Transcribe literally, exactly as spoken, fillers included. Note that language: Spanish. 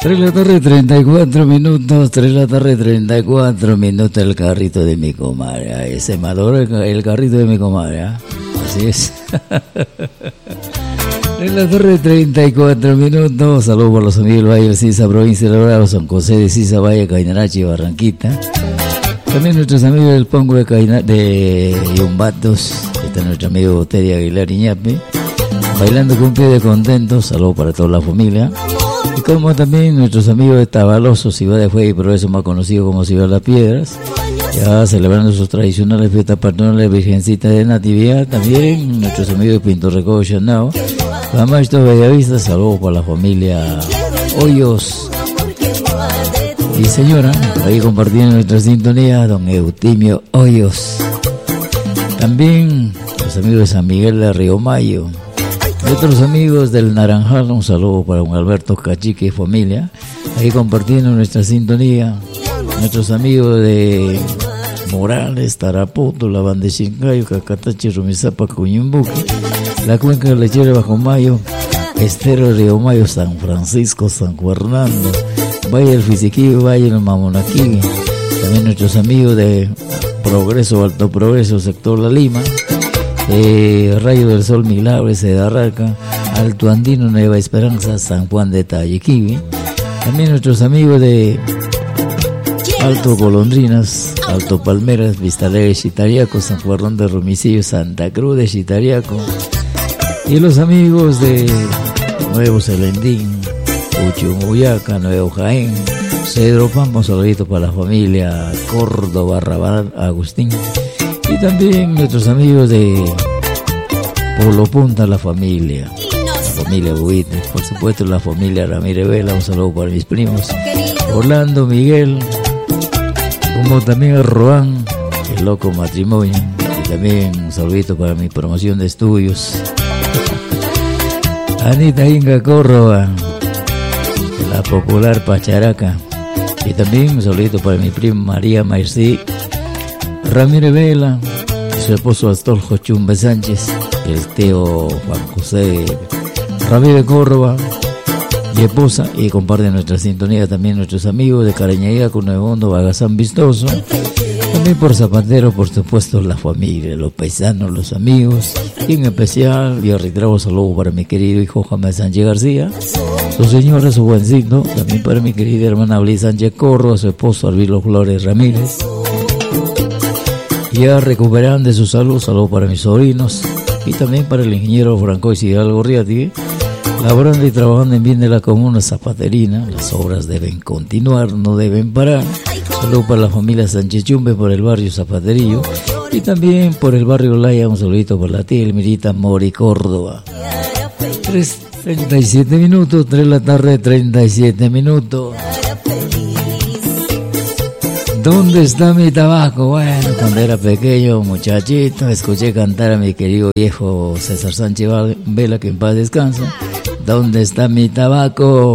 tres de la tarde, treinta y cuatro minutos, tres de la tarde, treinta y cuatro minutos, el carrito de mi comadre. Ese maduro, el carrito de mi comadre. ¿eh? Así es. tres de la tarde, treinta y cuatro minutos. Saludos por los amigos del Valle de Sisa, provincia de Logrado, San José de Sisa, Valle, Cainarachi y Barranquita. También nuestros amigos del Pongo de, Caina, de Yumbatos. Está nuestro amigo Teddy Aguilar Iñape. Bailando con pie de contento. Saludos para toda la familia. Y como también nuestros amigos de Tabaloso, Ciudad de Fuego y Progreso, más conocido como Ciudad de las Piedras, ya celebrando sus tradicionales fiestas patronales, Virgencita de Natividad. También nuestros amigos de Pinto Recodo, Chanao, Camacho, Bellavista. Saludos para la familia Hoyos y señora, ahí compartiendo nuestra sintonía, don Eutimio Hoyos. También los amigos de San Miguel de Río Mayo. Y otros amigos del Naranjal, un saludo para don Alberto Cachique y familia, ahí compartiendo nuestra sintonía. Nuestros amigos de Morales, Tarapoto, La Banda de Chincayo, Cacatachi, Rumizapa, Cuñumbuque, la Cuenca de Lechera, Bajo Mayo, Estero, Río Mayo, San Francisco, San Fernando, Valle del Fisiquillo, Valle del Mamonaquí. También nuestros amigos de Progreso, Alto Progreso, Sector La Lima, Eh, Rayo del Sol, Milagro, Cedarraca, Alto Andino, Nueva Esperanza, San Juan de Tayiquibi. También nuestros amigos de Alto Golondrinas, Alto Palmeras, Vistalegre de Chitariaco, San Juan de Romicillo, Santa Cruz de Chitariaco. Y los amigos de Nuevo Celendín, Uchumuyaca, Nuevo Jaén, Cedro Pampa. Un saludito para la familia Córdoba, Rabat, Agustín. Y también nuestros amigos de Polo Punta, la familia, la familia Buitre, por supuesto la familia Ramírez Vela. Un saludo para mis primos Orlando, Miguel, como también a Roán, el loco matrimonio. Y también un saludito para mi promoción de estudios, Anita Inga Córdoba, la popular Pacharaca. Y también un saludito para mi prima María Maircí Ramírez Vela, su esposo Astolfo Chumbe Sánchez, el tío Juan José Ramírez Córdoba y esposa. Y comparten nuestra sintonía también nuestros amigos de Carañaída, con Nuevo Mundo, Bagazán Vistoso. También por Zapatero, por supuesto, la familia, los paisanos, los amigos. Y en especial, yo reitero saludos para mi querido hijo Jaime Sánchez García, su señora, su buencito. También para mi querida hermana Bliss Sánchez Corro, su esposo Albilo Flores Ramírez. Ya recuperan de su salud, salud para mis sobrinos y también para el ingeniero Francois Hidalgo Riati, laborando y trabajando en bien de la comuna zapaterina. Las obras deben continuar, no deben parar. Salud para la familia Sánchez Chumbe por el barrio Zapaterillo y también por el barrio Laya. Un saludito por la tía Elmirita Mori Córdoba. tres treinta y siete minutos, tres de la tarde, treinta y siete minutos. ¿Dónde está mi tabaco? Bueno, cuando era pequeño, muchachito, escuché cantar a mi querido viejo César Sánchez Vela, que en paz descansa. ¿Dónde está mi tabaco?